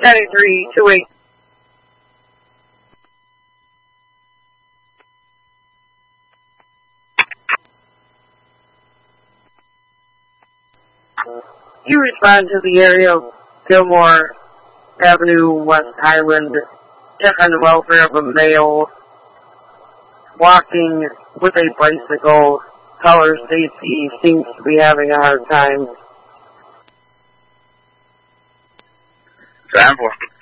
9328. You respond to the area of Gilmore Avenue, West Highland. Check on the welfare of a male walking with a bicycle. Caller Stacy seems to be having a hard time. 3-4.